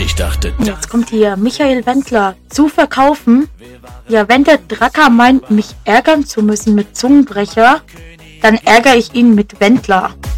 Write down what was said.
Ich dachte, Jetzt kommt hier Michael Wendler. Zu verkaufen? Ja, wenn der Dracker meint, mich ärgern zu müssen mit Zungenbrecher, dann ärgere ich ihn mit Wendler.